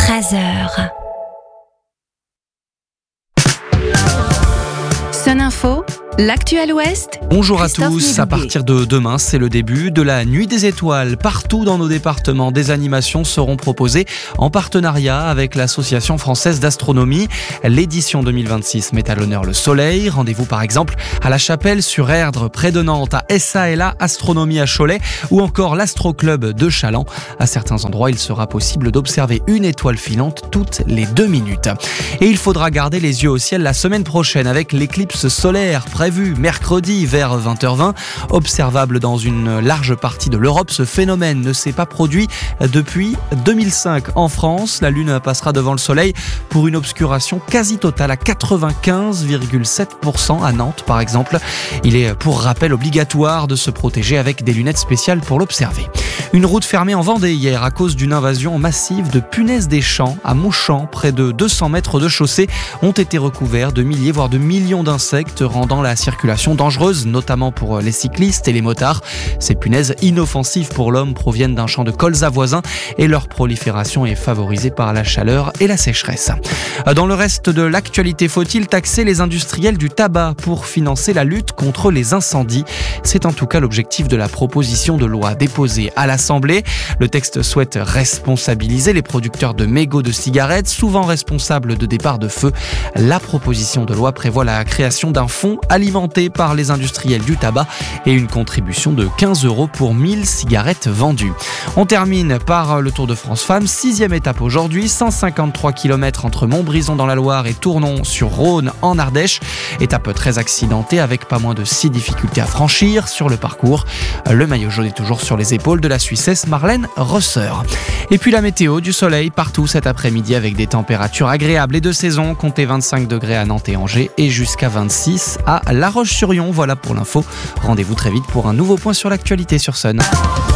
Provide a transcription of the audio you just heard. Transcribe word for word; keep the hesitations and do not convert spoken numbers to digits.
treize heures. Sun Info, l'actuel Ouest. Bonjour à tous, à partir de demain, c'est le début de la Nuit des Étoiles. Partout dans nos départements, des animations seront proposées en partenariat avec l'Association française d'astronomie. L'édition deux mille vingt-six met à l'honneur le soleil. Rendez-vous par exemple à La Chapelle sur Erdre, près de Nantes, à S A L A Astronomie à Cholet ou encore l'Astro Club de Chaland. À certains endroits, il sera possible d'observer une étoile filante toutes les deux minutes. Et il faudra garder les yeux au ciel la semaine prochaine avec l'éclipse solaire prévue mercredi vers vingt heures vingt. Observable dans une large partie de l'Europe, ce phénomène ne s'est pas produit depuis deux mille cinq en France. La Lune passera devant le Soleil pour une obscuration quasi totale à quatre-vingt-quinze virgule sept pour cent à Nantes par exemple. Il est pour rappel obligatoire de se protéger avec des lunettes spéciales pour l'observer. Une route fermée en Vendée hier à cause d'une invasion massive de punaises des champs à Mouchamp. Près de deux cents mètres de chaussée ont été recouverts de milliers voire de millions d'insectes, rendant la circulation dangereuse, notamment pour les cyclistes et les motards. Ces punaises inoffensives pour l'homme proviennent d'un champ de colza voisin et leur prolifération est favorisée par la chaleur et la sécheresse. Dans le reste de l'actualité, faut-il taxer les industriels du tabac pour financer la lutte contre les incendies ? C'est en tout cas l'objectif de la proposition de loi déposée à l'Assemblée. Le texte souhaite responsabiliser les producteurs de mégots de cigarettes, souvent responsables de départs de feu. La proposition de loi prévoit la création d'un fonds alimenté par les industriels du tabac et une contribution de quinze euros pour mille cigarettes vendues. On termine par le Tour de France Femmes, sixième étape aujourd'hui, cent cinquante-trois kilomètres entre Montbrison dans la Loire et Tournon sur Rhône en Ardèche. Étape très accidentée avec pas moins de six difficultés à franchir sur le parcours. Le maillot jaune est toujours sur les épaules de la Suissesse Marlène Rosser. Et puis la météo, du soleil partout cet après-midi avec des températures agréables et de saison. Comptez vingt-cinq degrés à Nantes et Angers et jusqu'à vingt-six à La Roche-sur-Yon. Voilà pour l'info. Rendez-vous très vite pour un nouveau point sur l'actualité sur Sun.